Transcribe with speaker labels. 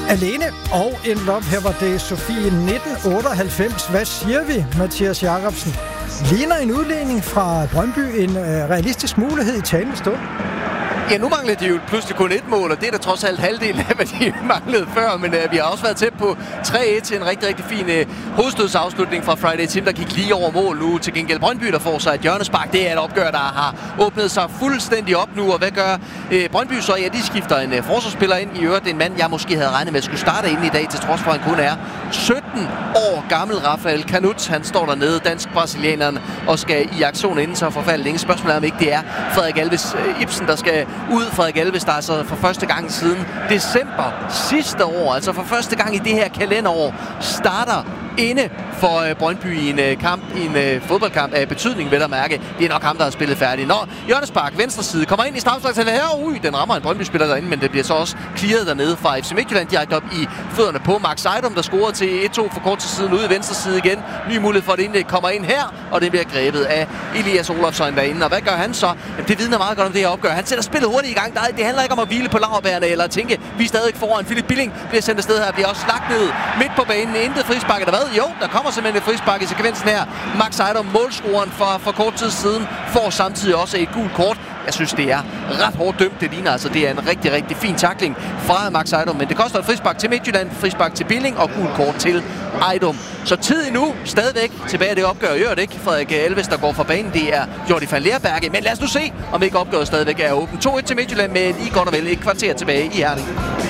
Speaker 1: Alene og en lop. Her var det Sofie 1998. Hvad siger vi, Mathias Jacobsen? Ligner en udledning fra Brøndby en realistisk mulighed i talende stund?
Speaker 2: Ja, nu mangler de jo pludselig kun et mål, og det er da trods alt halvdelen af, hvad de manglede før. Men vi har også været tæt på 3-1 til en rigtig, rigtig fin hovedstødsafslutning fra Friday Tim, der gik lige over mål nu. Til gengæld Brøndby, der får sig et hjørnespark. Det er et opgør, der har åbnet sig fuldstændig op nu. Og hvad gør Brøndby så? Ja, de skifter en forsvarsspiller ind. I øvrigt en mand, jeg måske havde regnet med, skulle starte ind i dag, til trods for, at han kun er 17 år gammel. Rafael Canut, han står dernede, dansk-brasilianeren, og skal i aktion inden så forfærdeligt længe. Spørgsmålet er, om ikke det er Frederik Alves Ibsen, der skal ud. Frederik Alves, der altså for første gang siden december sidste år, altså for første gang i det her kalenderår, starter inde for Brøndby i en kamp, i en fodboldkamp af betydning, vil der mærke. Det er nok ham, der har spillet færdigt. Når Hjørnespark, venstre side, kommer ind i straffesparksfeltet her. Den rammer en Brøndby-spiller derinde, men det bliver så også clearet dernede fra FC Midtjylland direkte op i fødderne på Max Ejdom, der scorer til 1-2 for kort til siden ude i venstre side igen. Ny mulighed for, at indlæg kommer ind her, og det bliver grebet af Elias Olofsson derinde. Og hvad gør han så? Jamen, det vidner meget godt om det her opgør. Han sætter spillet hurtigt i gang. Det handler ikke om at hvile på laurbærrene eller at tænke, vi er stadig foran. Philip Billing bliver sendt afsted her, bliver også lagt ned midt på banen. Intet frispark eller hvad? Jo, der kommer simpelthen et frispark i sekvensen her. Max Ejdom, målscoren for kort tid siden, får samtidig også et gult kort. Jeg synes, det er ret hårdt dømt. Det ligner altså, det er en rigtig, rigtig fin tackling fra Max Ejdom. Men det koster et frispark til Midtjylland, frispark til Billing og gult kort til Ejdom. Så tid endnu, stadigvæk tilbage det opgør. Gør det ikke. Frederik Alves, der går fra banen, det er Jordi van Leerberge. Men lad os nu se, om ikke opgøret stadigvæk er åbent. 2-1 til Midtjylland med lige godt og vel et kvarter tilbage i Herning.